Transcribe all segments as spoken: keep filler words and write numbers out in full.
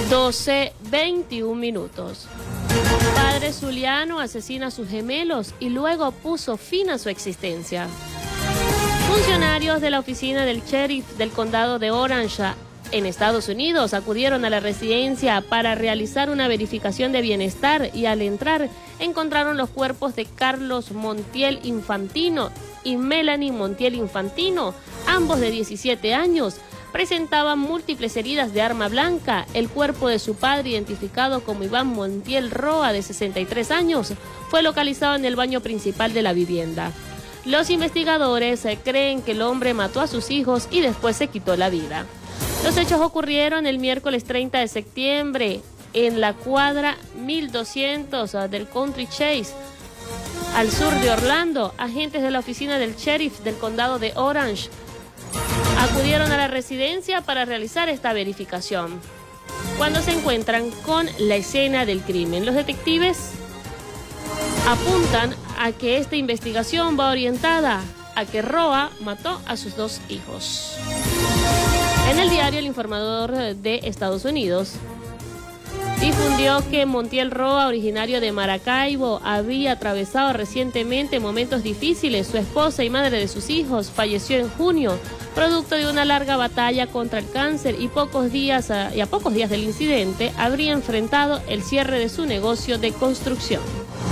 doce veintiún minutos. Padre zuliano asesina a sus gemelos y luego puso fin a su existencia. Funcionarios de la oficina del sheriff del condado de Orange, en Estados Unidos, acudieron a la residencia para realizar una verificación de bienestar y al entrar encontraron los cuerpos de Carlos Montiel Infantino y Melanie Montiel Infantino, ambos de diecisiete años. Presentaban múltiples heridas de arma blanca. El cuerpo de su padre, identificado como Iván Montiel Roa, de sesenta y tres años, fue localizado en el baño principal de la vivienda. Los investigadores creen que el hombre mató a sus hijos y después se quitó la vida. Los hechos ocurrieron el miércoles treinta de septiembre en la cuadra mil doscientos del Country Chase, al sur de Orlando. Agentes de la oficina del sheriff del condado de Orange acudieron a la residencia para realizar esta verificación. Cuando se encuentran con la escena del crimen, los detectives apuntan a que esta investigación va orientada a que Roa mató a sus dos hijos. En el diario El Informador de Estados Unidos difundió que Montiel Roa, originario de Maracaibo, había atravesado recientemente momentos difíciles. Su esposa y madre de sus hijos falleció en junio, producto de una larga batalla contra el cáncer, y pocos días a, y a pocos días del incidente habría enfrentado el cierre de su negocio de construcción.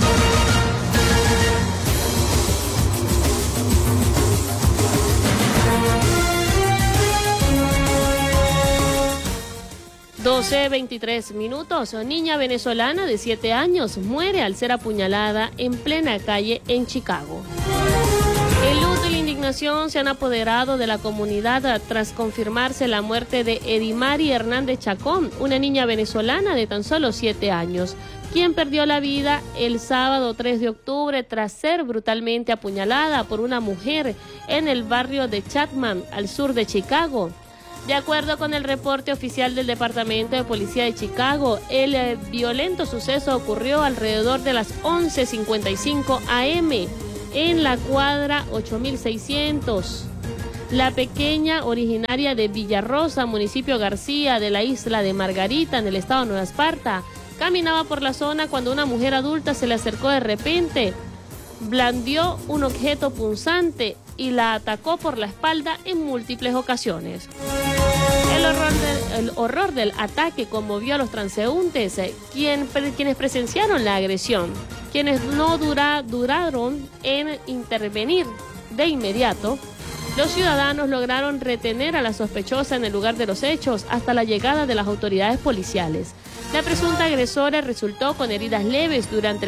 doce veintitrés minutos. Niña venezolana de siete años muere al ser apuñalada en plena calle en Chicago. El luto y la indignación se han apoderado de la comunidad tras confirmarse la muerte de Edimari Hernández Chacón, una niña venezolana de tan solo siete años, quien perdió la vida el sábado tres de octubre tras ser brutalmente apuñalada por una mujer en el barrio de Chapman, al sur de Chicago. De acuerdo con el reporte oficial del Departamento de Policía de Chicago, el eh, violento suceso ocurrió alrededor de las once cincuenta y cinco a eme en la cuadra ocho mil seiscientos. La pequeña, originaria de Villarrosa, municipio García de la isla de Margarita, en el estado de Nueva Esparta, caminaba por la zona cuando una mujer adulta se le acercó de repente, blandió un objeto punzante y la atacó por la espalda en múltiples ocasiones. El horror del, el horror del ataque conmovió a los transeúntes, eh, quien, pre, quienes presenciaron la agresión, quienes no dura, duraron en intervenir de inmediato. Los ciudadanos lograron retener a la sospechosa en el lugar de los hechos hasta la llegada de las autoridades policiales. La presunta agresora resultó con heridas leves durante el